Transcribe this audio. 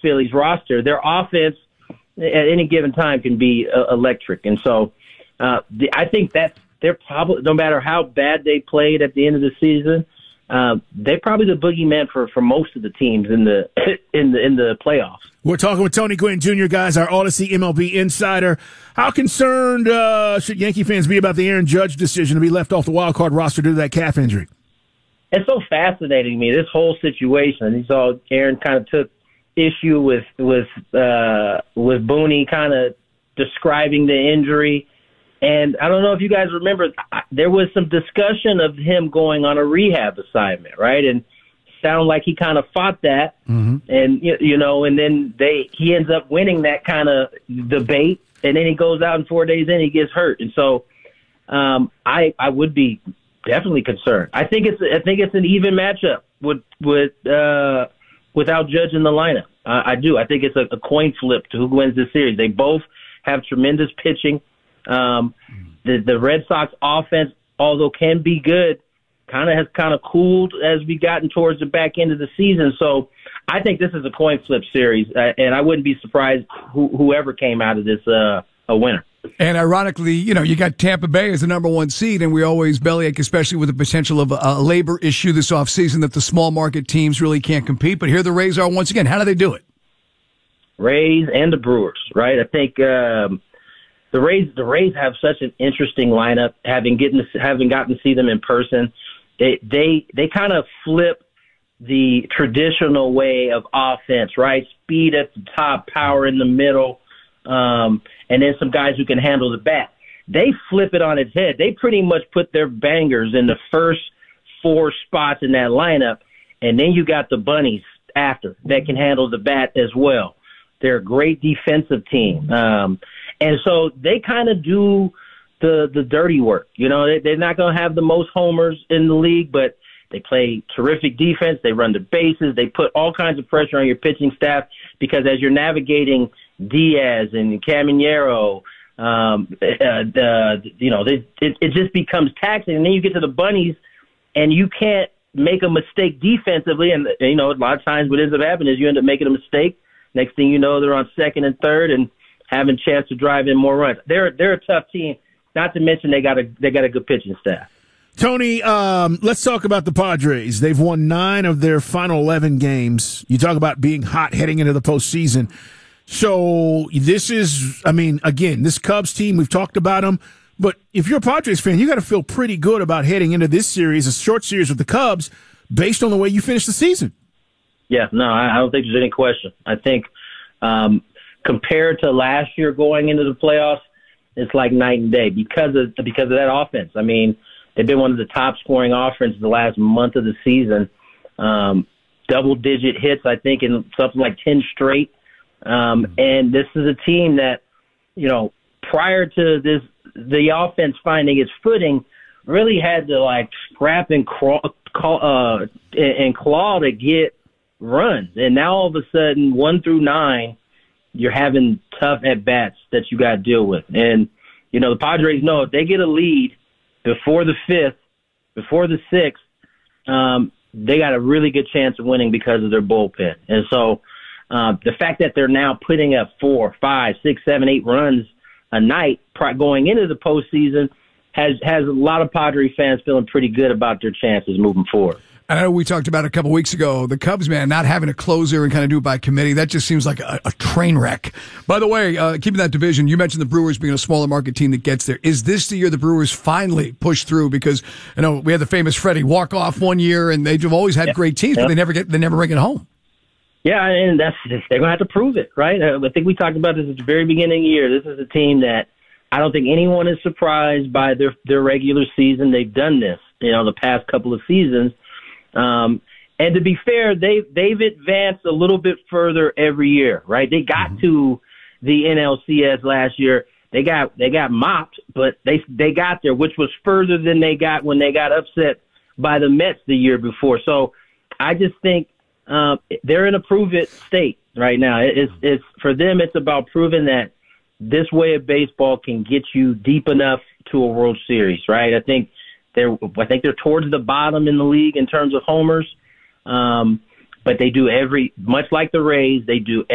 Phillies roster, their offense at any given time can be electric. And so I think that they're probably, no matter how bad they played at the end of the season, they're probably the boogeyman for most of the teams in the in the playoffs. We're talking with Tony Gwynn Jr., guys, our Odyssey MLB insider. How concerned should Yankee fans be about the Aaron Judge decision to be left off the wild card roster due to that calf injury? It's so fascinating to me, this whole situation. You saw Aaron kind of took issue with Booney kind of describing the injury. And I don't know if you guys remember, there was some discussion of him going on a rehab assignment, right? And sounded like he kind of fought that. Mm-hmm. And, and then he ends up winning that kind of debate. And then he goes out and 4 days in, he gets hurt. And so I would be definitely concerned. I think it's an even matchup without Judge in the lineup. I do. I think it's a coin flip to who wins this series. They both have tremendous pitching. The Red Sox offense, although can be good, has cooled as we gotten towards the back end of the season. So I think this is a coin flip series, and I wouldn't be surprised whoever came out of this a winner. And ironically, you got Tampa Bay as the number one seed, and we always bellyache, especially with the potential of a labor issue this offseason, that the small market teams really can't compete. But here the Rays are once again. How do they do it? Rays and the Brewers, right? I think the Rays have such an interesting lineup. Having gotten to see them in person, they kind of flip the traditional way of offense, right? Speed at the top, power in the middle. And then some guys who can handle the bat. They flip it on its head. They pretty much put their bangers in the first 4 spots in that lineup, and then you got the bunnies after that can handle the bat as well. They're a great defensive team. And so they kind of do the dirty work. They're not going to have the most homers in the league, but they play terrific defense. They run the bases. They put all kinds of pressure on your pitching staff because as you're navigating Diaz and Caminero, it just becomes taxing. And then you get to the bunnies, and you can't make a mistake defensively. And a lot of times what ends up happening is you end up making a mistake. Next thing you know, they're on second and third and having a chance to drive in more runs. They're a tough team. Not to mention they got a good pitching staff. Tony, let's talk about the Padres. They've won 9 of their final 11 games. You talk about being hot heading into the postseason. So this is, again, this Cubs team, we've talked about them, but if you're a Padres fan, you got to feel pretty good about heading into this series, a short series with the Cubs, based on the way you finished the season. Yeah, no, I don't think there's any question. I think compared to last year going into the playoffs, it's like night and day because of that offense. They've been one of the top scoring offenses the last month of the season. Double-digit hits, I think, in something like 10 straight. And this is a team that, prior to this, the offense finding its footing, really had to scrap and claw to get runs. And now all of a sudden, 1 through 9, you're having tough at bats that you got to deal with. And the Padres know if they get a lead before the 5th, before the 6th, they got a really good chance of winning because of their bullpen. And so. The fact that they're now putting up 4, 5, 6, 7, 8 runs a night going into the postseason has a lot of Padre fans feeling pretty good about their chances moving forward. I know we talked about it a couple weeks ago, the Cubs, man, not having a closer and kind of do it by committee. That just seems like a train wreck. By the way, keeping that division, you mentioned the Brewers being a smaller market team that gets there. Is this the year the Brewers finally push through? Because, we had the famous Freddie walk-off one year, and they've always had great teams, but they never bring it home. Yeah, and they're going to have to prove it, right? I think we talked about this at the very beginning of the year. This is a team that I don't think anyone is surprised by their regular season. They've done this, the past couple of seasons. And to be fair, they've advanced a little bit further every year, right? They got to the NLCS last year. They got mopped, but they got there, which was further than they got when they got upset by the Mets the year before. So I just think they're in a prove-it state right now. It's for them. It's about proving that this way of baseball can get you deep enough to a World Series, right? I think they're towards the bottom in the league in terms of homers, but they do much like the Rays, they do